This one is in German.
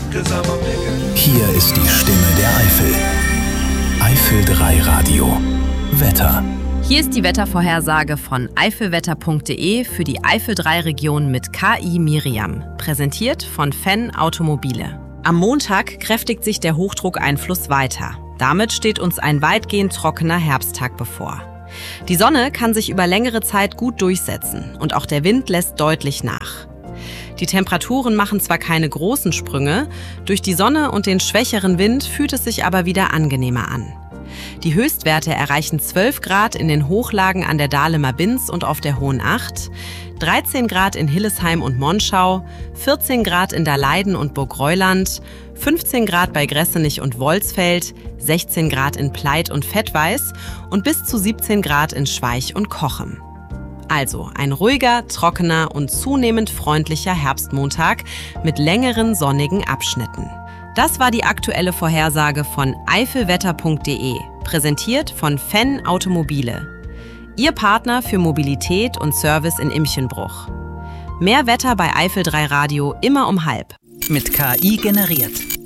Hier ist die Stimme der Eifel. Eifel 3 Radio. Wetter. Hier ist die Wettervorhersage von eifelwetter.de für die Eifel 3 Region mit KI Miriam. Präsentiert von Fenn Automobile. Am Montag kräftigt sich der Hochdruckeinfluss weiter. Damit steht uns ein weitgehend trockener Herbsttag bevor. Die Sonne kann sich über längere Zeit gut durchsetzen und auch der Wind lässt deutlich nach. Die Temperaturen machen zwar keine großen Sprünge, durch die Sonne und den schwächeren Wind fühlt es sich aber wieder angenehmer an. Die Höchstwerte erreichen 12 Grad in den Hochlagen an der Dahlemer Binz und auf der Hohen Acht, 13 Grad in Hillesheim und Monschau, 14 Grad in Daleiden und Burgreuland, 15 Grad bei Gressenich und Wolsfeld, 16 Grad in Pleit und Vettweiß und bis zu 17 Grad in Schweich und Kochem. Also ein ruhiger, trockener und zunehmend freundlicher Herbstmontag mit längeren sonnigen Abschnitten. Das war die aktuelle Vorhersage von eifelwetter.de, präsentiert von Fenn Automobile. Ihr Partner für Mobilität und Service in Imchenbruch. Mehr Wetter bei Eifel 3 Radio immer um halb. Mit KI generiert.